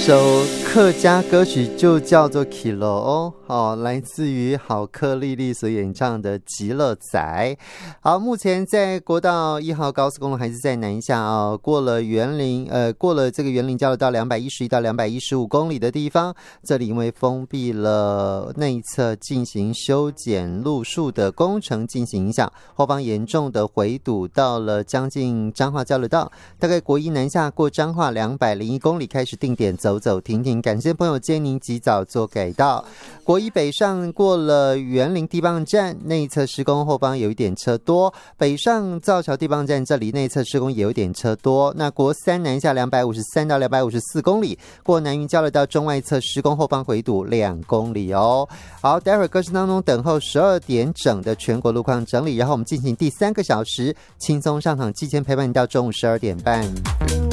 首客家歌曲就叫做 Kilo 哦，来自于好客丽丽所演唱的极乐仔。好，目前在国道1号高速公路还是在南下哦，过了这个园林交流道211到215公里的地方，这里因为封闭了内侧进行修剪路树的工程进行影响，后方严重的回堵到了将近彰化交流道，大概国一南下过彰化201公里开始定点走走停停，感谢朋友建议您及早做改道。国一北上过了园林地磅站，内侧施工，后方有一点车多，北上造桥地磅站这里内侧施工也有点车多。那国三南下253到254公里，过南云交流道中外侧施工，后方回堵2公里哦。好，待会儿歌声当中等候12点整的全国路况整理，然后我们进行第3个小时轻松上场，提前陪伴你到中午12点半。